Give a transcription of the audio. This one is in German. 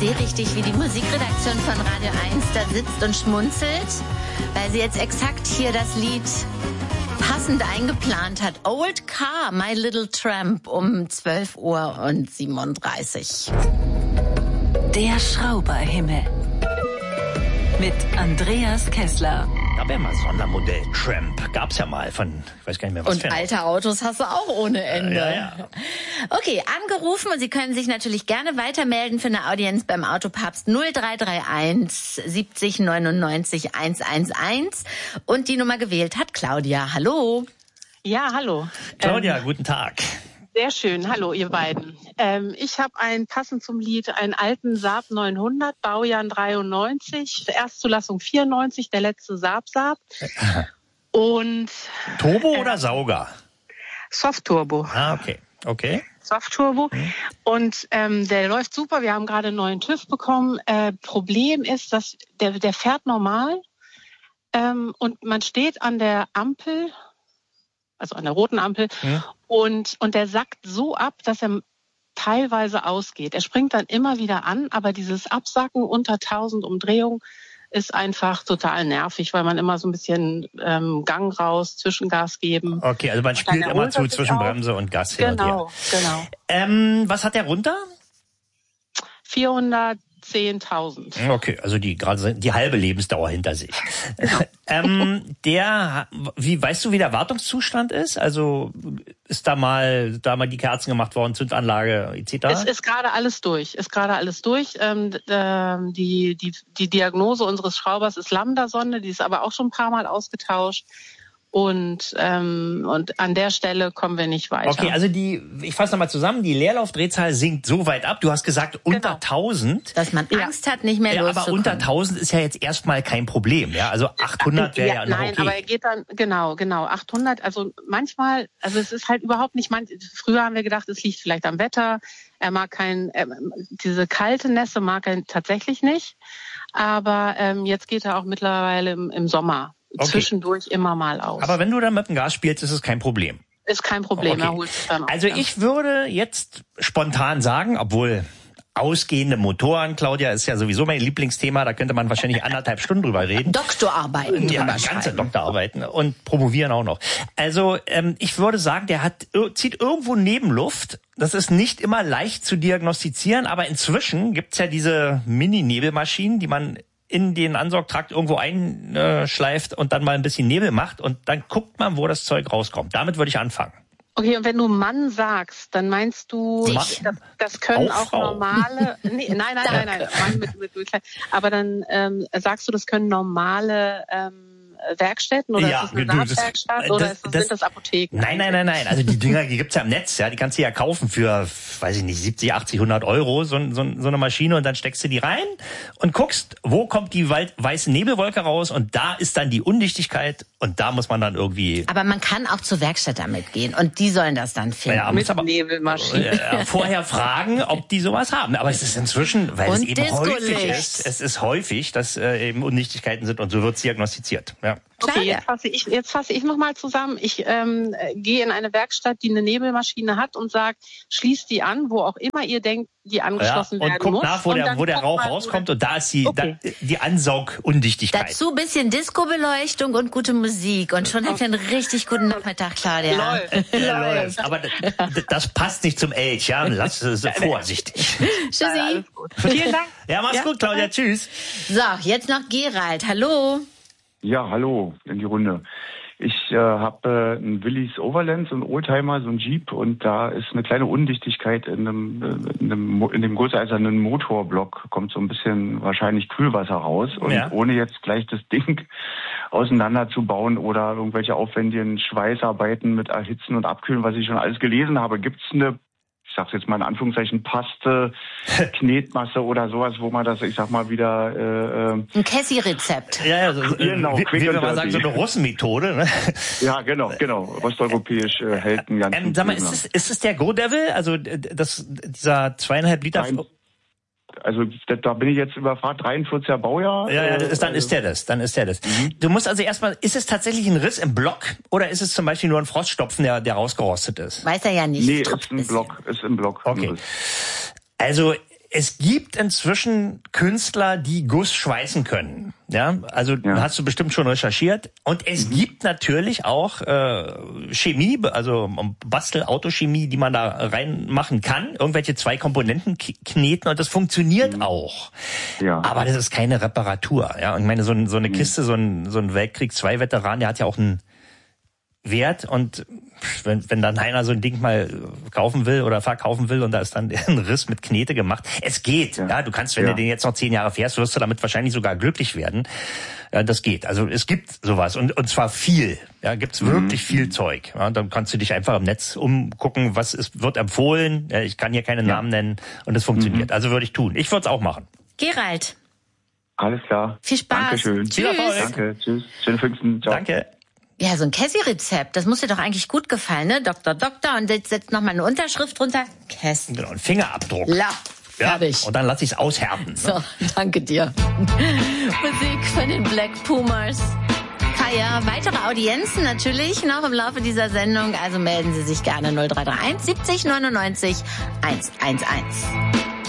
sehe richtig, wie die Musikredaktion von Radio 1 da sitzt und schmunzelt, weil sie jetzt exakt hier das Lied passend eingeplant hat. Old Car, My Little Tramp um 12:37 Uhr. Der Schrauberhimmel mit Andreas Kessler. Gab ja mal Sondermodell Tramp. Gab's ja mal von, ich weiß gar nicht mehr, was und für alte Autos hast du auch ohne Ende. Ja. Okay, angerufen und Sie können sich natürlich gerne weitermelden für eine Audienz beim Autopapst 0331 70 99 111 und die Nummer gewählt hat Claudia. Hallo. Ja, hallo. Claudia, guten Tag. Sehr schön. Hallo, ihr beiden. Ich habe passend zum Lied einen alten Saab 900, Baujahr 93, Erstzulassung 94, der letzte Saab. Und Turbo oder Sauger? Soft-Turbo. Ah, okay. Soft-Turbo. Und der läuft super. Wir haben gerade einen neuen TÜV bekommen. Problem ist, dass der fährt normal und man steht an der Ampel, also an der roten Ampel, und der sackt so ab, dass er teilweise ausgeht. Er springt dann immer wieder an, aber dieses Absacken unter 1000 Umdrehungen ist einfach total nervig, weil man immer so ein bisschen Gang raus, Zwischengas geben. Okay, also man spielt immer zu zwischen Bremse und Gas hin und her. Genau. Was hat der runter? 410.000. Okay, also die halbe Lebensdauer hinter sich. Weißt du, wie der Wartungszustand ist? Also ist da mal die Kerzen gemacht worden, Zündanlage etc.? Es ist gerade alles durch. Die Diagnose unseres Schraubers ist Lambda-Sonde, die ist aber auch schon ein paar Mal ausgetauscht. Und an der Stelle kommen wir nicht weiter. Okay, also ich fasse nochmal zusammen, die Leerlaufdrehzahl sinkt so weit ab, du hast gesagt unter 1000. Dass man Angst hat, nicht mehr loszukommen. Aber unter 1000 ist ja jetzt erstmal kein Problem, ja? Also 800 wäre ja noch okay. Nein, aber er geht dann, genau, 800, also manchmal, also es ist halt überhaupt nicht, früher haben wir gedacht, es liegt vielleicht am Wetter, er mag diese kalte Nässe mag er tatsächlich nicht, aber jetzt geht er auch mittlerweile im Sommer. Okay. Zwischendurch immer mal aus. Aber wenn du dann mit dem Gas spielst, ist es kein Problem. Ist kein Problem, okay. Er holt es dann auch. Also ich würde jetzt spontan sagen, obwohl ausgehende Motoren, Claudia, ist ja sowieso mein Lieblingsthema, da könnte man wahrscheinlich 1,5 Stunden drüber reden. Doktorarbeiten. Ja, ganze Doktorarbeiten und promovieren auch noch. Also ich würde sagen, der zieht irgendwo Nebenluft. Das ist nicht immer leicht zu diagnostizieren, aber inzwischen gibt's ja diese Mini-Nebelmaschinen, die man in den Ansaugtrakt irgendwo einschleift und dann mal ein bisschen Nebel macht und dann guckt man, wo das Zeug rauskommt. Damit würde ich anfangen. Okay, und wenn du Mann sagst, dann meinst du, das können auch normale... Nee, nein, Mann mit aber dann sagst du, das können normale Werkstätten oder ist das eine Werkstatt oder sind das Apotheken? Nein. Also die Dinger, die gibt's ja im Netz, ja, die kannst du ja kaufen für, weiß ich nicht, 70, 80, 100 Euro, so eine Maschine und dann steckst du die rein und guckst, wo kommt die weiße Nebelwolke raus und da ist dann die Undichtigkeit und da muss man dann irgendwie... Aber man kann auch zur Werkstatt damit gehen und die sollen das dann finden. Ja, mit Nebelmaschinen. Vorher fragen, ob die sowas haben. Aber es ist inzwischen, weil es eben häufig ist, es ist häufig, dass eben Undichtigkeiten sind und so wird's diagnostiziert. Ja. Okay, jetzt fasse ich nochmal zusammen. Ich gehe in eine Werkstatt, die eine Nebelmaschine hat und sage, schließt die an, wo auch immer ihr denkt, die angeschlossen werden muss. Und guckt nach, wo der Rauch rauskommt und da ist die Ansaugundichtigkeit. Dazu ein bisschen Disco-Beleuchtung und gute Musik und schon habt ihr einen richtig guten Nachmittag, Claudia. Läuft. Aber das passt nicht zum Elch, ja? Lass es vorsichtig. Tschüssi. Vielen Dank. Ja, mach's gut, Claudia. Tschüss. So, jetzt noch Gerald. Hallo. Ja, hallo in die Runde. Ich habe einen Willys Overland, so einen Oldtimer, so einen Jeep und da ist eine kleine Undichtigkeit in dem gusseisernen Motorblock, kommt so ein bisschen wahrscheinlich Kühlwasser raus und ohne jetzt gleich das Ding auseinanderzubauen oder irgendwelche aufwendigen Schweißarbeiten mit Erhitzen und Abkühlen, was ich schon alles gelesen habe, gibt's eine, ich sag's jetzt mal in Anführungszeichen, Paste, Knetmasse oder sowas, wo man das, ich sag mal, wieder... ein Cassie-Rezept. Ja, genau. Wie wir mal sagen, so eine Russenmethode, ne? Ja, genau. Osteuropäisch hält ein ganz... Sag mal, ist es der Go-Devil? Also dieser 2,5 Liter... Also da bin ich jetzt überfragt, 43er Baujahr. Ja, dann ist der das. Mhm. Du musst also erstmal, ist es tatsächlich ein Riss im Block oder ist es zum Beispiel nur ein Froststopfen, der rausgerostet ist? Weiß er ja nicht. Nee, ist im Block. Okay. Also Es gibt inzwischen Künstler, die Guss schweißen können. Ja, also hast du bestimmt schon recherchiert. Und es gibt natürlich auch Chemie, also Bastel-Autochemie, die man da reinmachen kann. Irgendwelche 2 Komponenten kneten und das funktioniert auch. Ja. Aber das ist keine Reparatur. Ja, und ich meine, so eine Kiste, so ein Weltkrieg-II-Veteran, der hat ja auch einen Wert, und wenn dann einer so ein Ding mal kaufen will oder verkaufen will und da ist dann ein Riss mit Knete gemacht. Es geht, ja. Du kannst, wenn du den jetzt noch 10 Jahre fährst, wirst du damit wahrscheinlich sogar glücklich werden. Ja, das geht. Also es gibt sowas und zwar viel. Ja, gibt's wirklich viel Zeug. Ja, dann kannst du dich einfach im Netz umgucken, wird empfohlen. Ja, ich kann hier keine Namen nennen und es funktioniert. Also würde ich tun. Ich würde es auch machen. Gerald. Alles klar. Viel Spaß. Dankeschön. Tschüss. Danke. Tschüss. Schöne Pfingsten. Ciao. Danke. Ja, so ein Cassie-Rezept, das muss dir doch eigentlich gut gefallen, ne? Doktor, und jetzt setzt noch mal eine Unterschrift drunter. Cassie. Genau, ein Fingerabdruck. Fertig. Und dann lass ich's aushärten. So, danke dir. Musik von den Black Pumas. Kaya, weitere Audienzen natürlich noch im Laufe dieser Sendung, also melden Sie sich gerne 0331 70 99 111.